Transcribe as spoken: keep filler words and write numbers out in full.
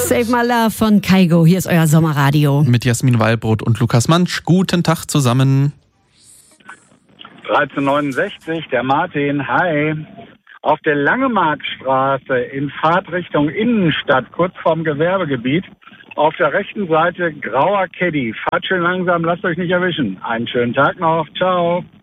Save My Love von Kygo. Hier ist euer Sommerradio. Mit Jasmin Wallbrot und Lukas Mansch. Guten Tag zusammen. dreizehnhundertneunundsechzig, der Martin. Hi. Auf der Langemarkstraße in Fahrtrichtung Innenstadt, kurz vorm Gewerbegebiet. Auf der rechten Seite grauer Caddy. Fahrt schön langsam, lasst euch nicht erwischen. Einen schönen Tag noch. Ciao.